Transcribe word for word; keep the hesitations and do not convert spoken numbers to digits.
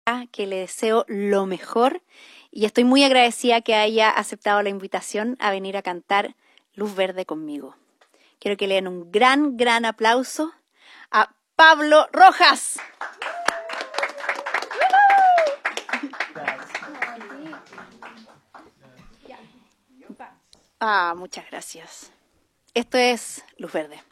que le deseo lo mejor y estoy muy agradecida que haya aceptado la invitación a venir a cantar Luz Verde conmigo. Quiero que le den un gran, gran aplauso a Pablo Rojas. Ah, muchas gracias. Esto es Luz Verde.